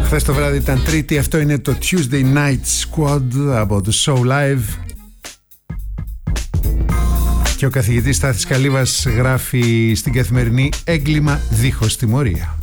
Χθες το βράδυ ήταν Τρίτη, αυτό είναι το Tuesday Night Squad από το Show Live. Και ο καθηγητής Στάθης Καλύβας γράφει στην Καθημερινή «Έγκλημα δίχως τιμωρία».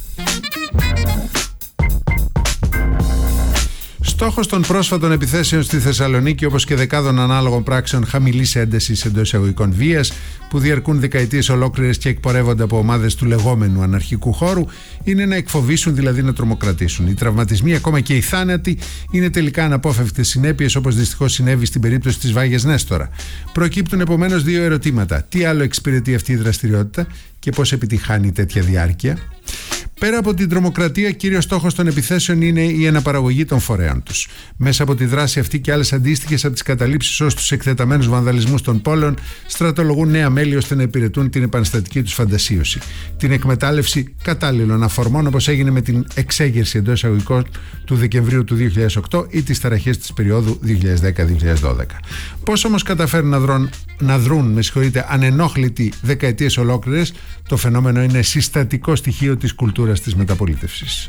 Στόχος των πρόσφατων επιθέσεων στη Θεσσαλονίκη, όπως και δεκάδων ανάλογων πράξεων χαμηλής έντασης εντός εισαγωγικών βίας, που διαρκούν δεκαετίες ολόκληρες και εκπορεύονται από ομάδες του λεγόμενου αναρχικού χώρου, είναι να εκφοβήσουν, δηλαδή να τρομοκρατήσουν. Οι τραυματισμοί, ακόμα και οι θάνατοι, είναι τελικά αναπόφευκτες συνέπειες, όπως δυστυχώς συνέβη στην περίπτωση της Βάγιας Νέστορα. Προκύπτουν επομένως δύο ερωτήματα. Τι άλλο εξυπηρετεί αυτή η δραστηριότητα και πώς επιτυχάνει τέτοια διάρκεια? Πέρα από την τρομοκρατία, κύριος στόχος των επιθέσεων είναι η αναπαραγωγή των φορέων τους. Μέσα από τη δράση αυτή και άλλες αντίστοιχες από τις καταλήψεις ως τους εκτεταμένους βανδαλισμούς των πόλεων, στρατολογούν νέα μέλη ώστε να υπηρετούν την επαναστατική τους φαντασίωση. Την εκμετάλλευση κατάλληλων αφορμών, όπως έγινε με την εξέγερση εντός εισαγωγικών του Δεκεμβρίου του 2008 ή τις ταραχές της περίοδου 2010-2012. Πώς όμως καταφέρουν να δρουν ανενόχλητοι δεκαετίες ολόκληρες? Το φαινόμενο είναι συστατικό στοιχείο της κουλτούρας της μεταπολίτευσης.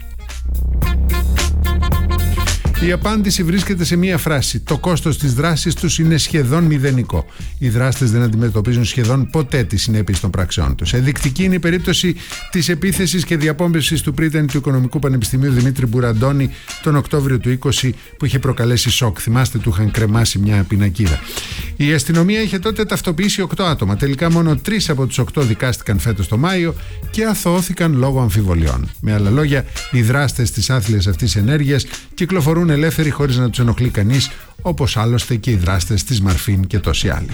Η απάντηση βρίσκεται σε μία φράση. Το κόστος της δράσης τους είναι σχεδόν μηδενικό. Οι δράστες δεν αντιμετωπίζουν σχεδόν ποτέ τις συνέπειες των πράξεών τους. Ενδεικτική είναι η περίπτωση της επίθεσης και διαπόμπευσης του πρίτανη του Οικονομικού Πανεπιστημίου Δημήτρη Μπουραντώνη τον Οκτώβριο του 20, που είχε προκαλέσει σοκ. Θυμάστε, του είχαν κρεμάσει μια πινακίδα. Η αστυνομία είχε τότε ταυτοποιήσει 8 άτομα. Τελικά μόνο 3 από τους 8 δικάστηκαν φέτος το Μάιο και αθωώθηκαν λόγω αμφιβολιών. Με άλλα λόγια, οι δράστες της άθλιας αυτής ενέργειας κυκλοφορούν ελεύθεροι χωρίς να τους ενοχλεί κανείς, όπως άλλωστε και οι δράστες της Μαρφίν και τόσοι άλλοι.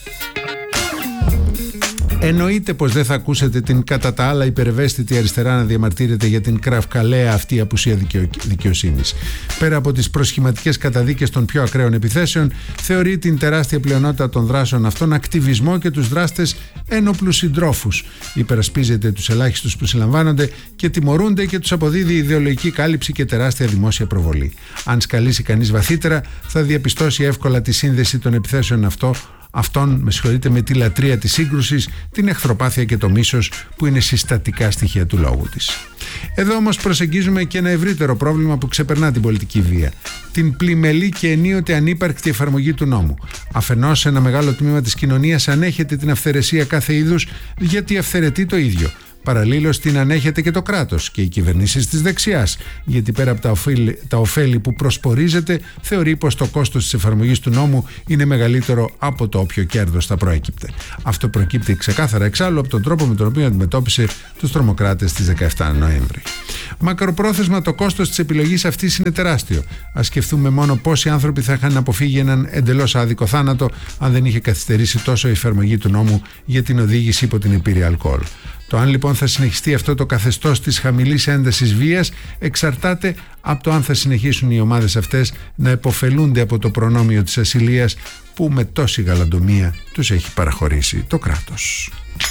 Εννοείται πως δεν θα ακούσετε την κατά τα άλλα υπερευαίσθητη αριστερά να διαμαρτύρεται για την κραυκαλαία αυτή απουσία δικαιοσύνης. Πέρα από τις προσχηματικές καταδίκες των πιο ακραίων επιθέσεων, θεωρεί την τεράστια πλειονότητα των δράσεων αυτών ακτιβισμό και τους δράστες ένοπλους συντρόφους. Υπερασπίζεται τους ελάχιστους που συλλαμβάνονται και τιμωρούνται και τους αποδίδει ιδεολογική κάλυψη και τεράστια δημόσια προβολή. Αν σκαλίσει κανείς βαθύτερα, θα διαπιστώσει εύκολα τη σύνδεση των επιθέσεων αυτών με τη λατρεία της σύγκρουσης, την εχθροπάθεια και το μίσος που είναι συστατικά στοιχεία του λόγου της. Εδώ όμως προσεγγίζουμε και ένα ευρύτερο πρόβλημα που ξεπερνά την πολιτική βία. Την πλημελή και ενίοτε ανύπαρκτη εφαρμογή του νόμου. Αφενός, ένα μεγάλο τμήμα της κοινωνίας ανέχεται την αυθαιρεσία κάθε είδους γιατί αυθαιρετεί το ίδιο. Παραλλήλως την ανέχεται και το κράτος και οι κυβερνήσεις της δεξιάς, γιατί πέρα από τα ωφέλη που προσπορίζεται, θεωρεί πως το κόστος της εφαρμογής του νόμου είναι μεγαλύτερο από το όποιο κέρδος θα προέκυπτε. Αυτό προκύπτει ξεκάθαρα εξάλλου από τον τρόπο με τον οποίο αντιμετώπισε τους τρομοκράτες στις 17 Νοέμβρη. Μακροπρόθεσμα το κόστος της επιλογής αυτής είναι τεράστιο. Ας σκεφτούμε μόνο πόσοι άνθρωποι θα είχαν αποφύγει έναν εντελώς άδικο θάνατο αν δεν είχε καθυστερήσει τόσο η εφαρμογή του νόμου για την οδήγηση υπό την επίρρεια αλκοόλ. Το αν λοιπόν θα συνεχιστεί αυτό το καθεστώς της χαμηλής έντασης βίας εξαρτάται από το αν θα συνεχίσουν οι ομάδες αυτές να επωφελούνται από το προνόμιο της ασυλίας που με τόση γαλαντομία τους έχει παραχωρήσει το κράτος.